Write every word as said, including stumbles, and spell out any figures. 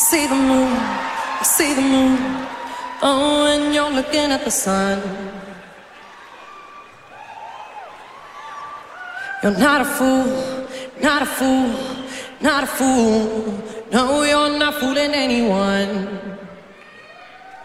see the moon, I see the moon. Oh, and you're looking at the sun. You're not a fool, not a fool, not a fool. No, you're not fooling anyone.